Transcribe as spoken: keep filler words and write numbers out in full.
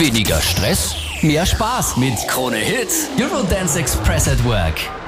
Weniger Stress, mehr Spaß mit Krone Hits, Eurodance Express at Work.